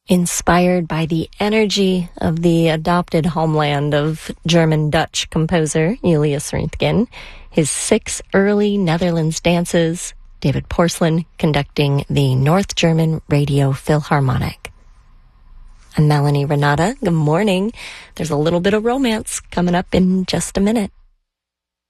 Inspired by the energy of the adopted homeland of German-Dutch composer Julius Röntgen, his 6 early Netherlands dances, David Porcelain conducting the North German Radio Philharmonic. I'm Melanie Renata. Good morning. There's a little bit of romance coming up in just a minute.